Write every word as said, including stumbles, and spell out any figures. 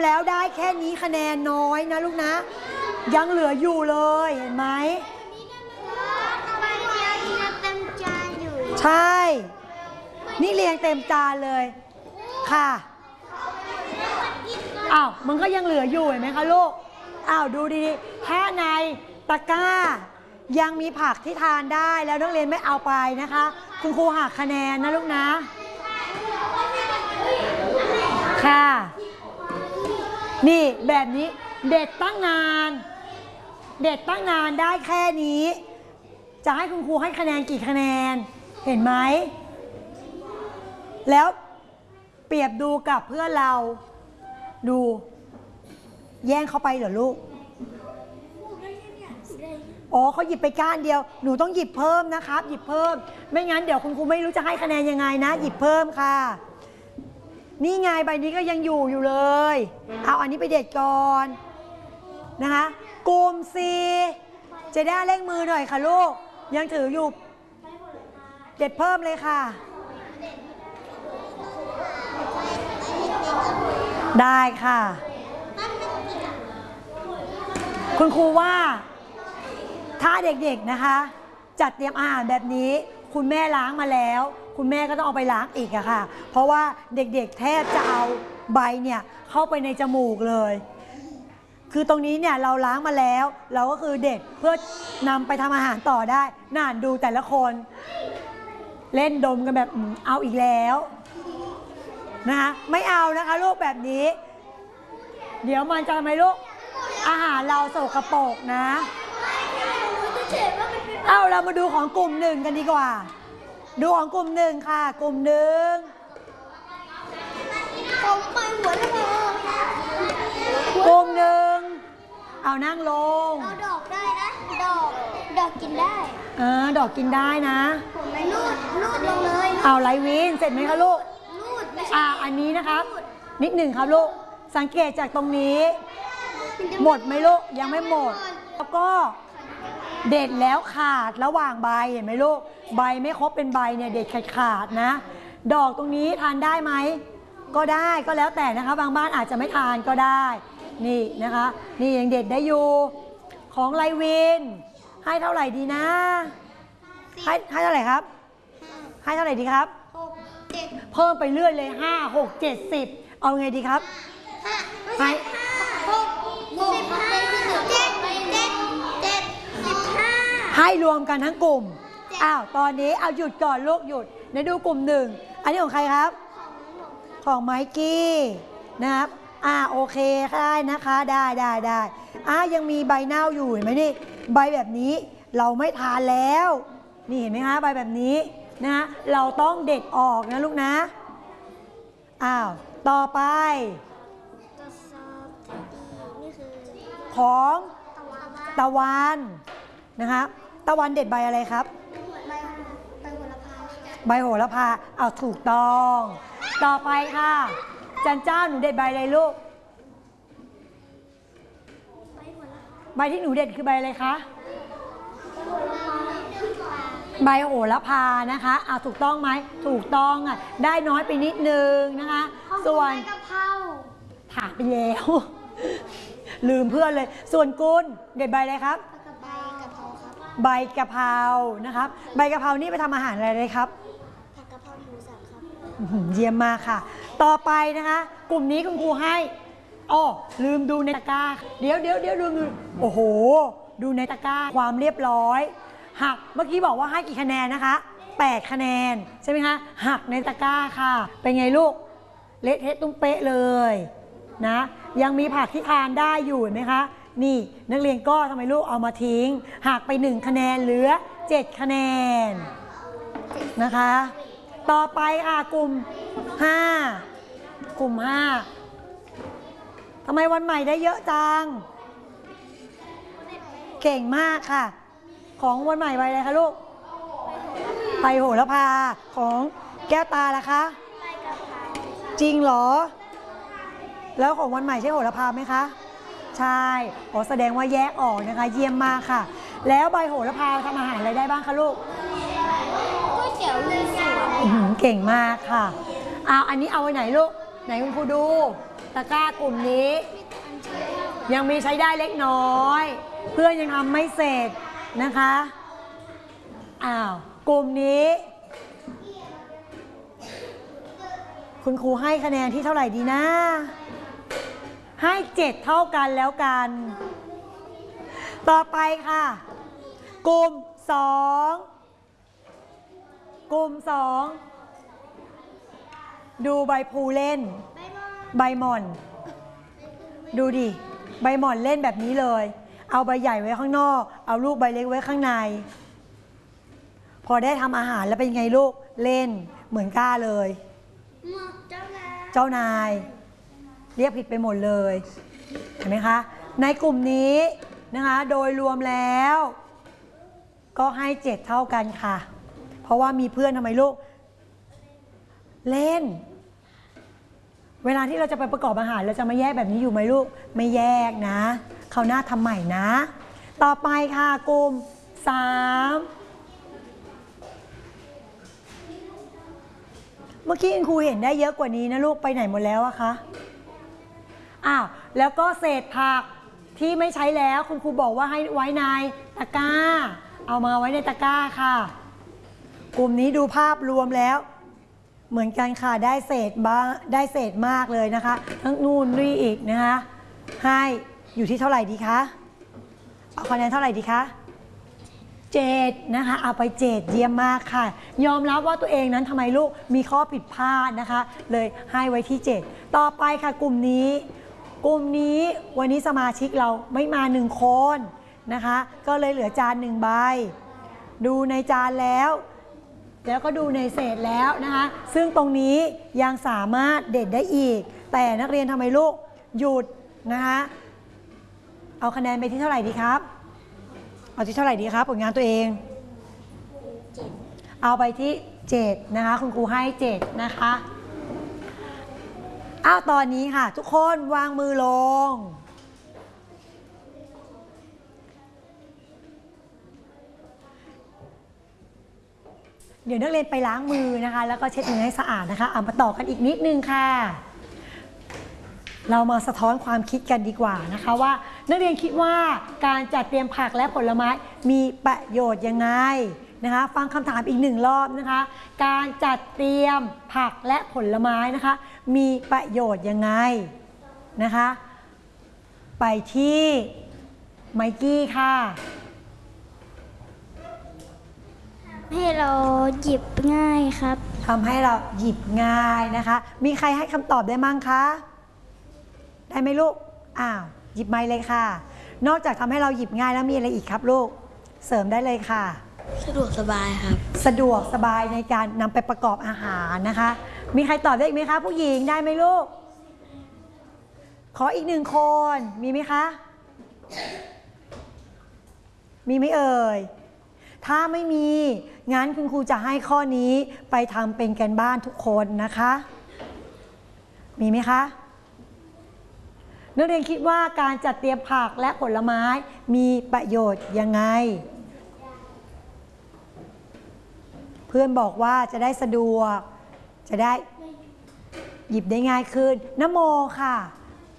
แล้วได้แค่นี้คะแนนน้อยนะลูกนะยังเหลืออยู่เลยเห็นไหมใช่นี่เรียงเต็มจานเลยค่ะอ้าวมันก็ยังเหลืออยู่เห็นไหมคะลูกอ้าวดูดีๆแค่ในตะกร้ายังมีผักที่ทานได้แล้วนักเรียนไม่เอาไปนะคะคุณครูหักคะแนนนะลูกนะค่ะนี่แบบนี้เด็ดตั้งนานเด็ดตั้งนานได้แค่นี้จะให้คุณครูให้คะแนนกี่คะแนนเห็นไหมแล้วเปรียบดูกับเพื่อนเราดูแย่งเขาไปเหรอลูกอ๋อเขาหยิบไปก้านเดียวหนูต้องหยิบเพิ่มนะครับหยิบเพิ่มไม่งั้นเดี๋ยวคุณครูไม่รู้จะให้คะแนนยังไงนะหยิบเพิ่มค่ะนี่ไงใบนี้ก็ยังอยู่อยู่เลยเอาอันนี้ไปเด็ดก่อนนะคะกลุ่มซีจะได้เร่งมือหน่อยค่ะลูกยังถืออยู่เด็ดเพิ่มเลยค่ะได้ค่ะคุณครูว่าถ้าเด็กๆนะคะจัดเตรียมอาหารแบบนี้คุณแม่ล้างมาแล้วคุณแม่ก็ต้องเอาไปล้างอีกอะค่ะเพราะว่าเด็กๆแทบจะเอาใบเนี่ยเข้าไปในจมูกเลยคือตรงนี้เนี่ยเราล้างมาแล้วเราก็คือเด็ดเพื่อนำไปทำอาหารต่อได้น่านดูแต่ละคนเล่นดมกันแบบเอาอีกแล้วนะคะไม่เอานะคะลูกแบบนี้เดี๋ยวมันจะทำให้ลูกอาหารเราสกปรกนะเอาเรามาดูของกลุ่มหนึ่งกันดีกว่าดูของกลุ่มหนึ่งค่ะกลุ่มหนึ่งผมไปหัวละพากลุ่มหนึ่งเอานั่งลงเอาดอกได้นะดอกดอกกินได้เออดอกกินได้นะผมไม่ลูดลูดลงเลยเอาไลวินเสร็จไหมคะลูกลูดอ่าอันนี้นะครับนิดหนึ่งครับลูกสังเกตจากตรงนี้หมดไหมลูกยังไม่หมดแล้วก็เด็ดแล้วขาดระหว่างใบเห็นไหมลูกใบไม่ครบเป็นใบเนี่ยเด็ดขาดขาดนะดอกตรงนี้ทานได้ไหมก็ได้ก็แล้วแต่นะคะบางบ้านอาจจะไม่ทานก็ได้นี่นะคะนี่ยังเด็ดได้อยู่ของไลวินให้เท่าไหร่ดีนะให้ให้เท่าไหร่ครับให้เท่าไหร่ดีครับเพิ่มไปเรื่อยเลยห้าหกเจ็ดสิบเอาไงดีครับให้ให้รวมกันทั้งกลุ่มอ้าวตอนนี้เอาหยุดก่อนลูกหยุดในดูกลุ่มหนึ่งอันนี้ของใครครับของไมกี้นะครับอ่าโอเคได้นะคะได้ได้ได้อ่ายังมีใบเน่าอยู่เห็นไหมนี่ใบแบบนี้เราไม่ทานแล้วนี่เห็นไหมคะใบแบบนี้นะเราต้องเด็ดออกนะลูกนะอ้าวต่อไปของตะวันนะคะตะวันเด็ดใบอะไรครับใบโหระพาเอาถูกต้องต่อไปค่ะจันเจ้าหนูเด็ดใบอะไรลูกใบที่หนูเด็ดคือใบอะไรคะใบโหระพานะคะเอาถูกต้องไหมถูกต้องอ่ะได้น้อยไปนิดนึงนะคะส่วนถามไปแล้วลืมเพื่อนเลยส่วนกุลเด็ดใบอะไรครับใบกะเพรานะครับใบกะเพรานี่ไปทำอาหารอะไรเลยครับผัดกะเพราหมูสับครับเยี่ยมมากค่ะต่อไปนะคะกลุ่มนี้คุณครูให้อ๋อลืมดูในตะกร้าเดี๋ยวเดี๋ยวเดี๋ยวดูโอ้โหดูในตะกร้าความเรียบร้อยหักเมื่อกี้บอกว่าให้กี่คะแนนนะคะแปดคะแนนใช่ไหมคะหักในตะกร้าค่ะเป็นไงลูกเละเทะตุ้มเป๊ะเลยนะยังมีผักที่ทานได้อยู่เห็นไหมคะนี่นักเรียนก็ทำไมลูกเอามาทิ้งหักไปหนึ่งคะแนนเหลือเจ็ดคะแนนนะคะต่อไปค่ะกลุ่มห้ากลุ่มห้าทำไมวันใหม่ได้เยอะจังเก่งมากค่ะของวันใหม่ใบอะไรคะลูกใบโหระพาของแก้วตาล่ะคะจริงเหรอแล้วของวันใหม่ใช่โหระพาไหมคะใช่ขอแสดงว่าแยกออกนะคะเยี่ยมมากค่ะแล้วใบโหระพาทำอาหารอะไรได้บ้างคะลูกก๋วยเตี๋ยวลุยสวนเก่งมากค่ะเอาอันนี้เอาไว้ไหนลูกไหนคุณครูดูตะกร้ากลุ่มนี้ยังมีใช้ได้เล็กน้อย เพื่อนยังทำไม่เสร็จนะคะอ้าวกลุ่มนี้คุณครูให้คะแนนที่เท่าไหร่ดีนะให้เจ็ดเท่ากันแล้วกันต่อไปค่ะกลุ่มสองกลุ่มสองดูใบพลูเล่นใบหม่อนดูดิใบหม่อนเล่นแบบนี้เลยเอาใบใหญ่ไว้ข้างนอกเอาลูกใบเล็กไว้ข้างในพอได้ทำอาหารแล้วเป็นไงลูกเล่นเหมือนก้าเลยเจ้านายเจ้านายเรียกผิดไปหมดเลยเห็นไหมคะในกลุ่มนี้นะคะโดยรวมแล้วก็ให้เจ็ดเท่ากันค่ะเพราะว่ามีเพื่อนทำไมลูกเล่นเวลาที่เราจะไปประกอบอาหารเราจะมาแยกแบบนี้อยู่ไหมลูกไม่แยกนะเขาหน้าทำใหม่นะต่อไปค่ะกลุ่มสามเมื่อกี้คุณครูเห็นได้เยอะกว่านี้นะลูกไปไหนหมดแล้วอะคะอ้าวแล้วก็เศษผักที่ไม่ใช้แล้วคุณครูบอกว่าให้ไว้ในตะกร้าเอามาไว้ในตะกร้าค่ะกลุ่มนี้ดูภาพรวมแล้วเหมือนกันค่ะได้เศษบ้างได้เศษมากเลยนะคะทั้งนู่นนี่อีกนะคะให้อยู่ที่เท่าไหร่ดีคะเอาคะแนนเท่าไหร่ดีคะเจ็ดนะคะเอาไปเจ็ดเยี่ยมมากค่ะยอมรับว่าตัวเองนั้นทำไมลูกมีข้อผิดพลาดนะคะเลยให้ไว้ที่เจ็ดต่อไปค่ะกลุ่มนี้กลุ่มนี้วันนี้สมาชิกเราไม่มาหนึ่งคนนะคะก็เลยเหลือจานหนึ่งใบดูในจานแล้วแล้วก็ดูในเศษแล้วนะคะซึ่งตรงนี้ยังสามารถเด็ดได้อีกแต่นักเรียนทำไมลูกหยุดนะคะเอาคะแนนไปที่เท่าไหร่ดีครับเอาที่เท่าไหร่ดีครับผลงานตัวเองเอาไปที่เจ็ดนะคะคุณครูให้เจ็ดนะคะอ้าวตอนนี้ค่ะทุกคนวางมือลงเดี๋ยวนักเรียนไปล้างมือนะคะแล้วก็เช็ดมือให้สะอาดนะคะเอามาต่อกันอีกนิดนึงค่ะเรามาสะท้อนความคิดกันดีกว่านะคะว่านักเรียนคิดว่าการจัดเตรียมผักและผลไม้มีประโยชน์ยังไงนะคะฟังคำถามอีกหนึ่งรอบนะคะการจัดเตรียมผักและผลไม้นะคะมีประโยชน์ยังไงนะคะไปที่ไมกี้ค่ะให้เราหยิบง่ายครับทำให้เราหยิบง่ายนะคะมีใครให้คำตอบได้มั่งคะได้ไหมลูกอ้าวหยิบไม้เลยค่ะนอกจากทำให้เราหยิบง่ายแล้วมีอะไรอีกครับลูกเสริมได้เลยค่ะสะดวกสบายครับสะดวกสบายในการนำไปประกอบอาหารนะคะมีใครตอบได้อีกไหมคะผู้หญิงได้ไหมลูกขออีกหนึ่งคนมีไหมคะมีไหมเอ่ยถ้าไม่มีงั้นคุณครูจะให้ข้อนี้ไปทำเป็นกันบ้านทุกคนนะคะมีไหมคะนักเรียนคิดว่าการจัดเตรียมผักและผลไม้มีประโยชน์ยังไงเพื่อนบอกว่าจะได้สะดวกจะได้หยิบได้ง่ายขึ้นนโมค่ะ